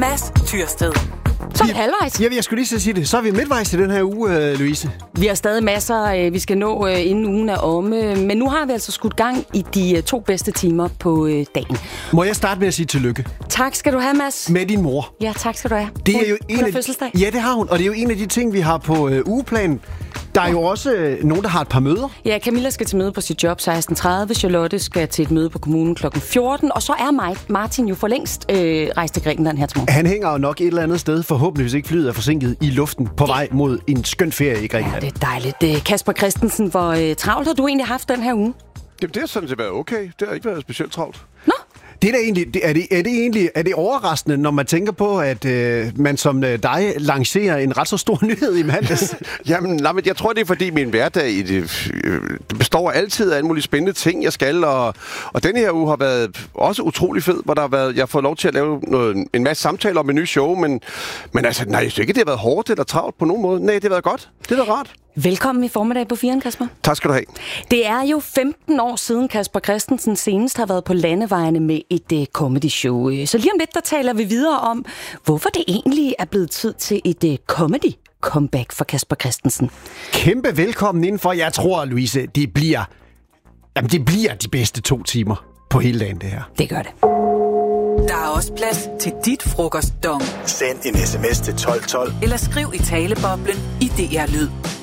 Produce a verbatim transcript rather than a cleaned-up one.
Mads Tyrsted. Så er vi halvvejs. Ja, jeg skulle lige så sige det. Så er vi midtvejs i den her uge, uh, Louise. Vi har stadig masser, uh, vi skal nå uh, inden ugen er omme. Men nu har vi altså skudt gang i de uh, to bedste timer på uh, dagen. Må jeg starte med at sige tillykke? Tak skal du have, Mads. Med din mor. Ja, tak skal du have. Det hun, er jo en hun af fødselsdag. Ja, det har hun. Og det er jo en af de ting, vi har på uh, ugeplanen. Der er jo også øh, nogen, der har et par møder. Ja, Camilla skal til møde på sit job seksten tredive. Charlotte skal til et møde på kommunen klokken fjorten. Og så er Martin jo for længst øh, rejst til Grækenland her til morgen. Han hænger jo nok et eller andet sted, forhåbentligvis ikke flyet er forsinket, i luften på vej mod en skøn ferie i Grækenland. Ja, det er dejligt. Kasper Christensen, hvor øh, travlt har du egentlig haft den her uge? Jamen, det har sådan set været okay. Det har ikke været specielt travlt. Nå? Det er, da egentlig, er, det, er det egentlig er det overraskende, når man tænker på, at øh, man som øh, dig lancerer en ret så stor nyhed i mandags? Jamen, nej, men jeg tror, det er fordi min hverdag i det, øh, det består altid af alle mulige spændende ting, jeg skal. Og, og denne her uge har været også utrolig fed, hvor der har været, jeg har fået lov til at lave noget, en masse samtaler om en ny show. Men, men altså, nej, jeg synes ikke, det har været hårdt eller travlt på nogen måde. Nej, det har været godt. Det har været rart. Velkommen i formiddag på Firen, Kasper. Tak skal du have. Det er jo femten år siden Kasper Christensen senest har været på landevejene med et uh, comedy show. Så lige om lidt, der taler vi videre om, hvorfor det egentlig er blevet tid til et uh, comedy comeback for Kasper Christensen. Kæmpe velkommen indenfor. Jeg tror, Louise, det bliver, jamen, det bliver de bedste to timer på hele dagen, det her. Det gør det. Der er også plads til dit frokostdong. Send en sms til tolv tolv. Eller skriv i taleboblen i D R Lyd.